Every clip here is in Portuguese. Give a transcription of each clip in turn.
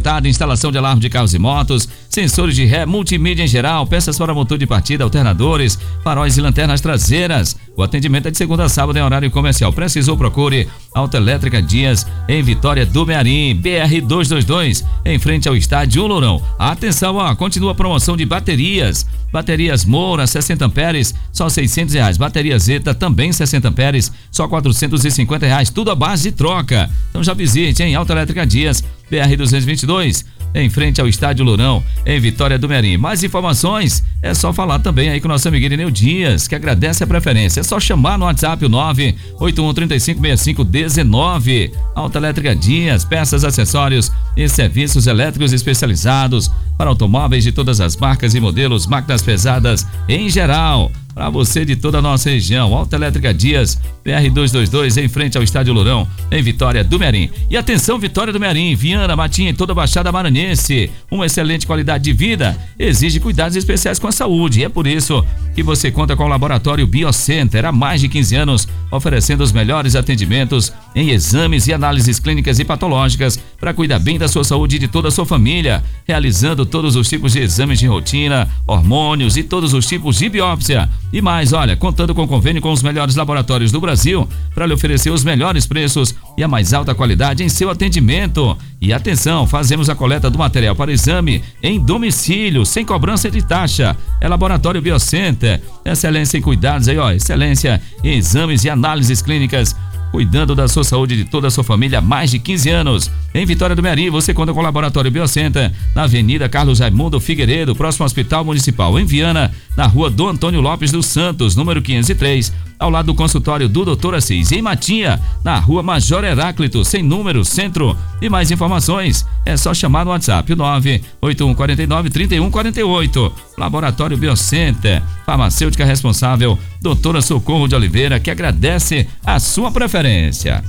conectado, instalação de alarme de carros e motos, sensores de ré, multimídia em geral, peças para motor de partida, alternadores, faróis e lanternas traseiras. O atendimento é de segunda a sábado em horário comercial. Precisou, procure Autoelétrica Dias, em Vitória do Mearim, BR-222, em frente ao estádio Lourão. Atenção, continua a promoção de baterias. Baterias Moura, 60 amperes, só R$600. Bateria Zeta, também 60 amperes, só R$450. Tudo à base de troca. Então já visite, em Autoelétrica Dias, BR-222, em frente ao estádio Lourão, em Vitória do Mearim. Mais informações, é só falar também aí com o nosso amigo Irineu Dias, que agradece a preferência. É só chamar no WhatsApp o 981356519. Autoelétrica Dias, peças, acessórios e serviços elétricos especializados para automóveis de todas as marcas e modelos, máquinas pesadas em geral. Para você de toda a nossa região, Autoelétrica Dias, BR-222, em frente ao estádio Lourão, em Vitória do Mearim. E atenção, Vitória do Mearim, Viana, Matinha e toda a Baixada Maranhense. Uma excelente qualidade de vida exige cuidados especiais com a saúde. E é por isso que você conta com o Laboratório Biocenter há mais de 15 anos, oferecendo os melhores atendimentos em exames e análises clínicas e patológicas para cuidar bem da sua saúde e de toda a sua família, realizando todos os tipos de exames de rotina, hormônios e todos os tipos de biópsia. E mais, olha, contando com convênio com os melhores laboratórios do Brasil para lhe oferecer os melhores preços e a mais alta qualidade em seu atendimento. E atenção, fazemos a coleta do material para exame em domicílio, sem cobrança de taxa. É Laboratório Biocenter, excelência em cuidados aí, excelência em exames e análises clínicas, cuidando da sua saúde e de toda a sua família há mais de 15 anos. Em Vitória do Mearim, você conta com o Laboratório Biocenter, na Avenida Carlos Raimundo Figueiredo, próximo ao Hospital Municipal. Em Viana, na Rua Dom Antônio Lopes dos Santos, número 503, ao lado do consultório do Dr. Assis. Em Matinha, na Rua Major Heráclito, sem número, centro. E mais informações, é só chamar no WhatsApp, o 98149-3148. Laboratório Biocenter, farmacêutica responsável, doutora Socorro de Oliveira, que agradece a sua preferência.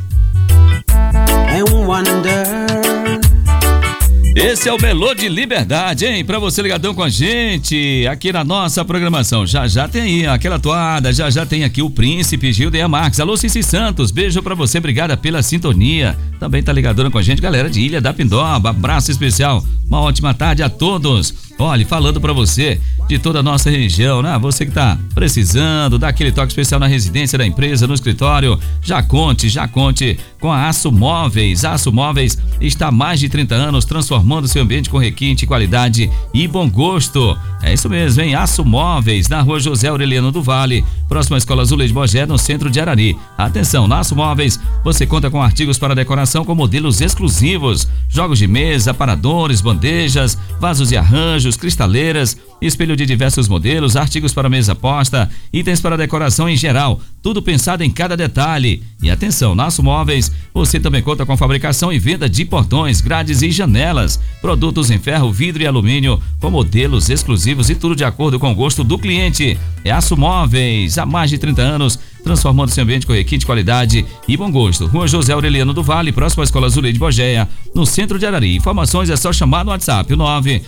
Esse é o Melô de Liberdade, hein? Pra você ligadão com a gente aqui na nossa programação. Já tem aí aquela toada, já tem aqui o Príncipe Gildeia Marques. Alô, Cici Santos, beijo pra você, obrigada pela sintonia. Também tá ligadona com a gente, galera de Ilha da Pindoba, abraço especial. Uma ótima tarde a todos. Olha, falando pra você de toda a nossa região, né? Você que tá precisando dar aquele toque especial na residência da empresa, no escritório, já conte com a Aço Móveis. A Aço Móveis está há mais de 30 anos transformando seu ambiente com requinte, qualidade e bom gosto. É isso mesmo, hein? Aço Móveis, na Rua José Aureliano do Vale, próxima à Escola Azulejo de Bogé, no centro de Arari. Atenção, na Aço Móveis você conta com artigos para decoração com modelos exclusivos, jogos de mesa, aparadores, bandejas, vasos e arranjos, cristaleiras, espelho de diversos modelos, artigos para mesa posta, itens para decoração em geral, tudo pensado em cada detalhe. E atenção, na Aço Móveis você também conta com fabricação e venda de portões, grades e janelas, produtos em ferro, vidro e alumínio com modelos exclusivos e tudo de acordo com o gosto do cliente. É Aço Móveis, há mais de 30 anos, transformando seu ambiente com requinte, qualidade e bom gosto. Rua José Aureliano do Vale, próximo à Escola Azulejo de Bogéia, no centro de Arari. Informações é só chamar no WhatsApp, o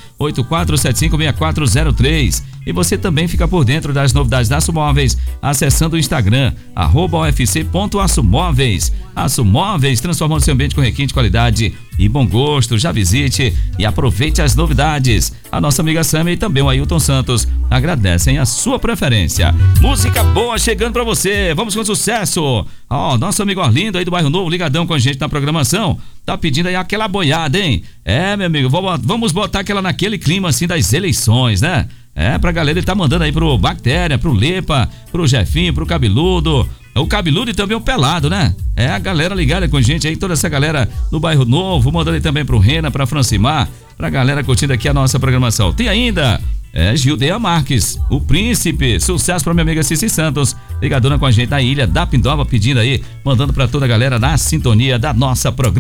984756403. E você também fica por dentro das novidades da Aço Móveis, acessando o Instagram, @ofc.açomóveis. Aço Móveis, transformando seu ambiente com requinte, qualidade e bom gosto. Já visite e aproveite as novidades. A nossa amiga Samia e também o Ailton Santos agradecem a sua preferência. Música boa chegando pra você. Vamos com sucesso. Nosso amigo Orlindo aí do Bairro Novo, ligadão com a gente na programação, tá pedindo aí aquela boiada, hein? Meu amigo, vamos botar aquela naquele clima assim das eleições, né? Pra galera, ele tá mandando aí pro Bactéria, pro Lepa, pro Jefinho, pro Cabeludo. O Cabeludo e também o Pelado, né? A galera ligada com a gente aí, toda essa galera do Bairro Novo, mandando aí também pro Rena, pra Francimar, pra galera curtindo aqui a nossa programação. Tem ainda Gildeia Marques, o Príncipe, sucesso pra minha amiga Cici Santos, ligadona com a gente na Ilha da Pindoba, pedindo aí, mandando pra toda a galera na sintonia da nossa programação.